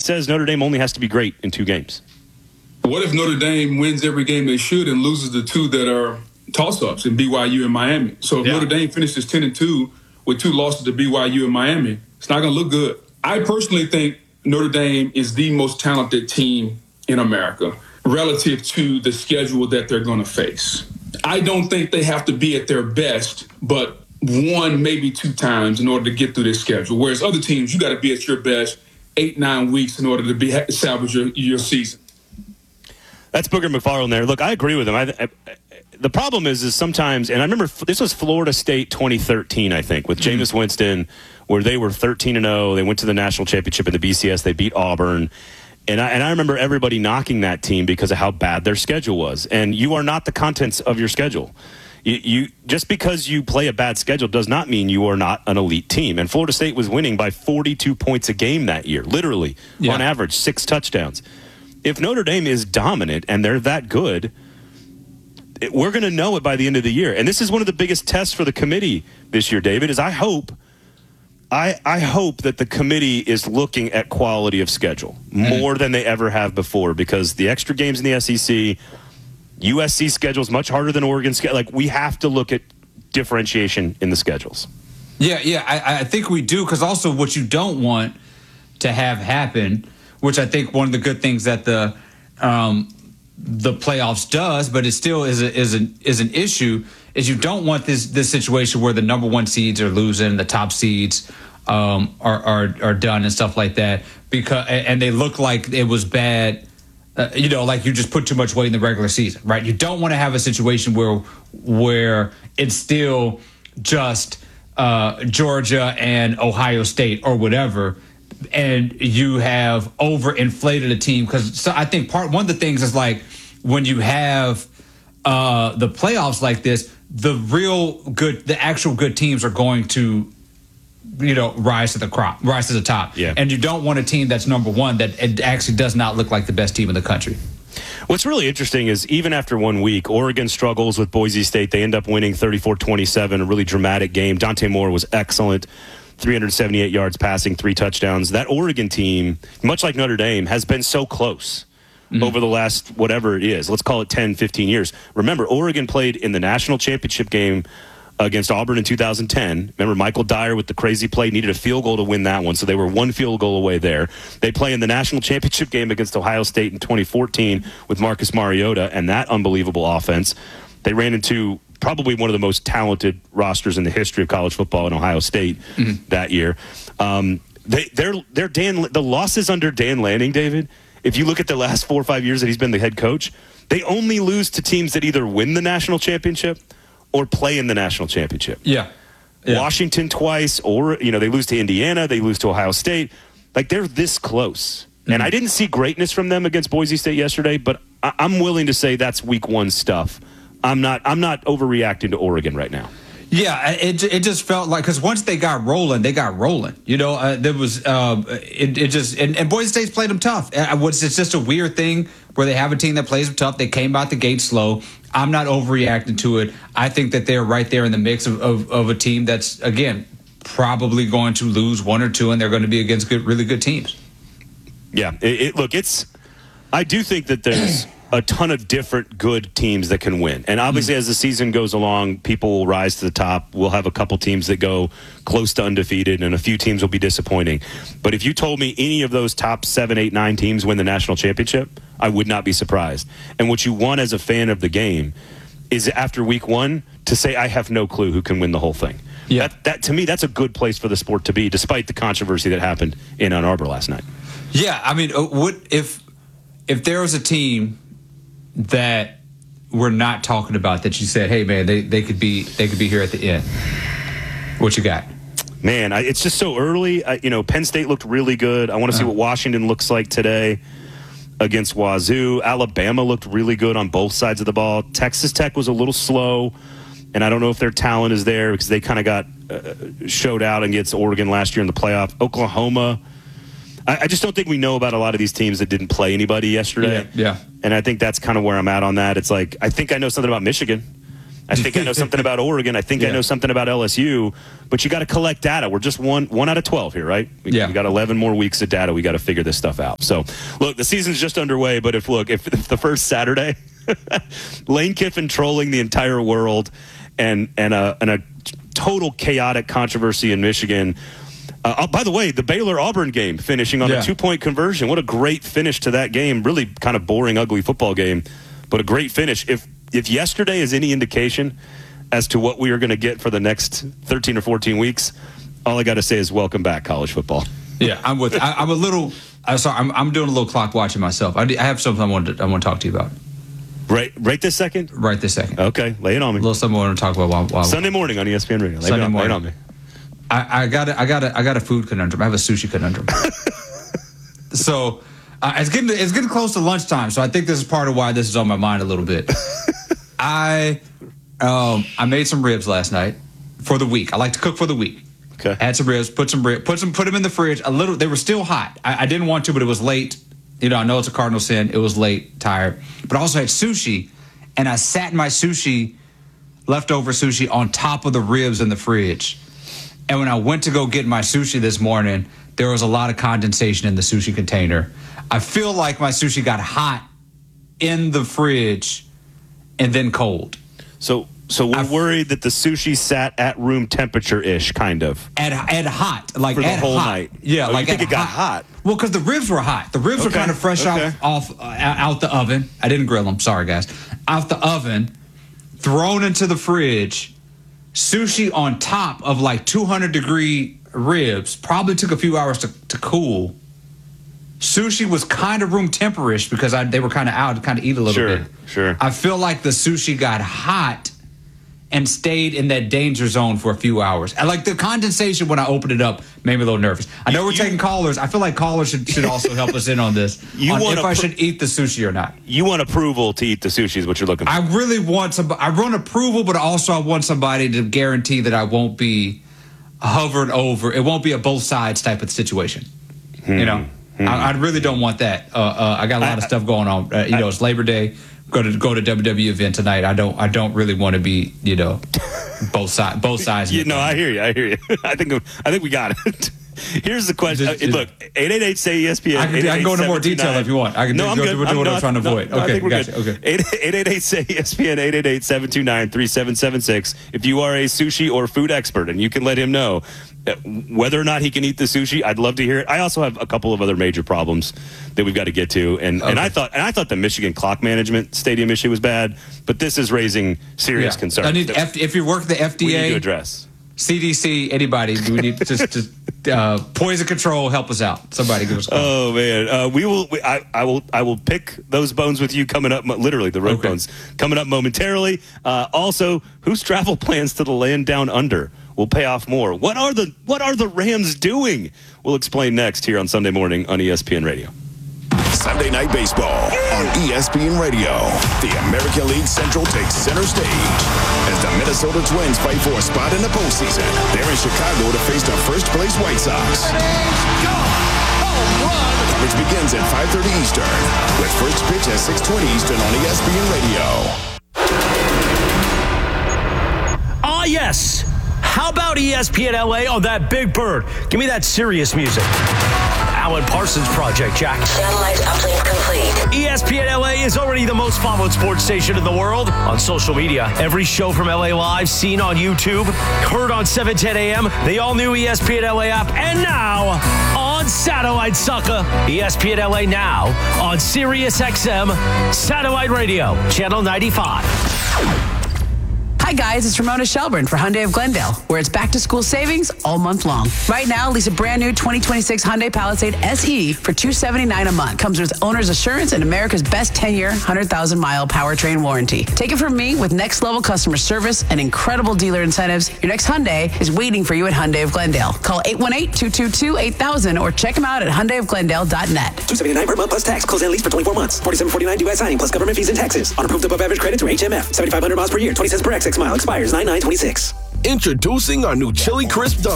says Notre Dame only has to be great in 2 games. What if Notre Dame wins every game they should and loses the 2 that are toss-ups in BYU and Miami? So if Notre Dame finishes 10-2 with 2 losses to BYU and Miami, it's not going to look good. I personally think Notre Dame is the most talented team in America relative to the schedule that they're going to face. I don't think they have to be at their best, but 1, maybe 2 times in order to get through this schedule. Whereas other teams, you got to be at your best 8-9 weeks in order to salvage your season. That's Booger McFarland there. Look, I agree with him. The problem is sometimes, and I remember this was Florida State 2013, I think, with Jameis Winston, where they were 13-0. They went to the national championship in the BCS. They beat Auburn. And I remember everybody knocking that team because of how bad their schedule was. And you are not the contents of your schedule. You just because you play a bad schedule does not mean you are not an elite team. And Florida State was winning by 42 points a game that year, literally, on average, 6 touchdowns. If Notre Dame is dominant and they're that good, we're going to know it by the end of the year. And this is one of the biggest tests for the committee this year, David, is I hope that the committee is looking at quality of schedule more than they ever have before, because the extra games in the SEC, USC schedule is much harder than Oregon schedule. Like, we have to look at differentiation in the schedules. Yeah, I think we do, because also what you don't want to have happen, which I think one of the good things that the playoffs does, but it still is an issue, is you don't want this situation where the number 1 seeds are losing, the top seeds are done and stuff like that, and they look like it was bad. Like you just put too much weight in the regular season, right? You don't want to have a situation where it's still just Georgia and Ohio State or whatever, and you have overinflated a team. Because I think one of the things is, like, when you have the playoffs like this, the actual good teams are going to, rise to the top. Yeah. And you don't want a team that's number 1 that it actually does not look like the best team in the country. What's really interesting is, even after 1 week, Oregon struggles with Boise State. They end up winning 34-27, a really dramatic game. Dante Moore was excellent. 378 yards passing, 3 touchdowns. That Oregon team, much like Notre Dame, has been so close over the last, whatever it is, let's call it 10, 15 years. Remember, Oregon played in the national championship game against Auburn in 2010. Remember, Michael Dyer with the crazy play needed a field goal to win that one, so they were 1 field goal away there. They play in the national championship game against Ohio State in 2014 with Marcus Mariota and that unbelievable offense. They ran into probably one of the most talented rosters in the history of college football in Ohio State that year. The losses under Dan Lanning, David, if you look at the last 4 or 5 years that he's been the head coach, they only lose to teams that either win the national championship or play in the national championship. Yeah. Washington twice, or they lose to Indiana, they lose to Ohio State. Like, they're this close. And I didn't see greatness from them against Boise State yesterday, but I'm willing to say that's week 1 stuff. I'm not overreacting to Oregon right now. Yeah, it just felt like, because once they got rolling, there was and Boise State's played them tough. It's just a weird thing where they have a team that plays them tough. They came out the gate slow. I'm not overreacting to it. I think that they're right there in the mix of a team that's, again, probably going to lose 1 or 2, and they're going to be against really good teams. Yeah, I do think that there's a ton of different good teams that can win. And obviously, as the season goes along, people will rise to the top. We'll have a couple teams that go close to undefeated, and a few teams will be disappointing. But if you told me any of those top 7, 8, 9 teams win the national championship, I would not be surprised. And what you want as a fan of the game is, after week 1, to say, I have no clue who can win the whole thing. Yeah. That to me, that's a good place for the sport to be, despite the controversy that happened in Ann Arbor last night. Yeah, I mean, what if there was a team that we're not talking about that you said, hey man, they could be here at the end? What you got? Man, it's just so early. Penn State looked really good. I want to see what Washington looks like today against Wazoo. Alabama looked really good on both sides of the ball. Texas Tech was a little slow, and I don't know if their talent is there, because they kind of got showed out against Oregon last year in the playoff. Oklahoma, I just don't think we know about a lot of these teams that didn't play anybody yesterday. Yeah. And I think that's kind of where I'm at on that. It's like, I think I know something about Michigan. I think I know something about Oregon. I think I know something about LSU. But you got to collect data. We're just one out of 12 here, right? We got 11 more weeks of data. We got to figure this stuff out. So, look, the season's just underway. But if the first Saturday, Lane Kiffin trolling the entire world, and a total chaotic controversy in Michigan. By the way, the Baylor-Auburn game finishing on a 2-point conversion. What a great finish to that game. Really kind of boring, ugly football game, but a great finish. If yesterday is any indication as to what we are going to get for the next 13 or 14 weeks, all I got to say is welcome back, college football. Yeah, I'm with. I'm a little. Sorry, I'm doing a little clock watching myself. I have something I want to talk to you about. Right this second? Right this second. Okay, lay it on me. A little something I want to talk about while Sunday morning on ESPN Radio. Lay it on me. I got a food conundrum. I have a sushi conundrum. So it's getting close to lunchtime. So I think this is part of why this is on my mind a little bit. I made some ribs last night for the week. I like to cook for the week. Okay. Had some ribs, put them in the fridge. They were still hot. I didn't want to, but it was late. I know it's a cardinal sin. It was late, tired. But I also had sushi, and I sat my leftover sushi on top of the ribs in the fridge. And when I went to go get my sushi this morning, there was a lot of condensation in the sushi container. I feel like my sushi got hot in the fridge and then cold. So we're worried that the sushi sat at room temperature-ish, kind of. At hot, like for the at whole hot. night. Yeah, like it got hot. Well, because the ribs were hot. The ribs were kind of fresh out the oven. I didn't grill them. Sorry, guys. Out the oven, thrown into the fridge. Sushi on top of like 200-degree ribs. Probably took a few hours to cool. Sushi was kind of room temperature-ish because they were kind of out to kind of eat a little bit. Sure. I feel like the sushi got hot and stayed in that danger zone for a few hours. I like the condensation when I opened it up made me a little nervous. I know we're taking callers. I feel like callers should also help us in on this. If I should eat the sushi or not. You want approval to eat the sushi is what you're looking for. I really want I want approval, but also I want somebody to guarantee that I won't be hovered over. It won't be a both sides type of situation. I really don't want that. I got a lot of stuff going on. It's Labor Day. Go to WWE event tonight. I don't really want to be, both sides. I hear you. I think we got it. Here's the question. Look, 888 say ESPN. I can go into more detail if you want. I can do what I'm trying to avoid. Okay, I think we're gotcha. good. Okay. 888 say ESPN. 888-729-3776. If you are a sushi or food expert and you can let him know whether or not he can eat the sushi, I'd love to hear it. I also have a couple of other major problems that we've got to get to, and I thought the Michigan clock management stadium issue was bad, but this is raising serious concerns. If you work the FDA, we need to address. CDC, anybody, we need just poison control. Help us out. Somebody give us a call. Oh man, I will pick those bones with you coming up. Literally, the road bones coming up momentarily. Also, whose travel plans to the land down under will pay off more? What are the Rams doing? We'll explain next here on Sunday morning on ESPN Radio. Sunday Night Baseball on ESPN Radio. The American League Central takes center stage as the Minnesota Twins fight for a spot in the postseason. They're in Chicago to face the first-place White Sox. Coverage begins at 5:30 Eastern with first pitch at 6:20 Eastern on ESPN Radio. Ah, yes. How about ESPN LA on that Big Bird? Give me that serious music. Alan Parsons Project, Jack. Satellite uplink complete. ESPN LA is already the most followed sports station in the world on social media. Every show from LA Live seen on YouTube, heard on 710 AM, the all-new ESPN LA app, and now on satellite, sucker. ESPN LA now on Sirius XM Satellite Radio, Channel 95. Hi guys, it's Ramona Shelburne for Hyundai of Glendale, where it's back to school savings all month long. Right now, lease a brand new 2026 Hyundai Palisade SE for $279 a month. Comes with owner's assurance and America's best 10-year, 100,000-mile powertrain warranty. Take it from me, with next level customer service and incredible dealer incentives, your next Hyundai is waiting for you at Hyundai of Glendale. Call 818-222-8000 or check them out at HyundaiofGlendale.net. $279 per month plus tax. Close and lease for 24 months. $47.49 due at signing plus government fees and taxes. On approved above average credit through HMF. 7,500 miles per year. 20 cents per X. Mile expires 9/9/26. Introducing our new Chili Crisp Dumplings.